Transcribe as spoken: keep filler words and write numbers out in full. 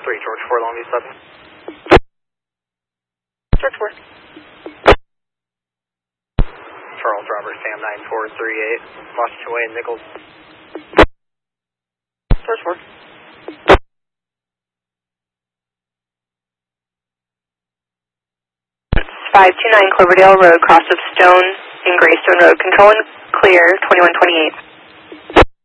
three, George four, Longview seven. George four. Charles Robert, Sam nine four three eight, Washington Way and Nichols. George four. five two nine Cloverdale Road, cross of Stone and Greystone Road, control and clear, twenty-one twenty-eight.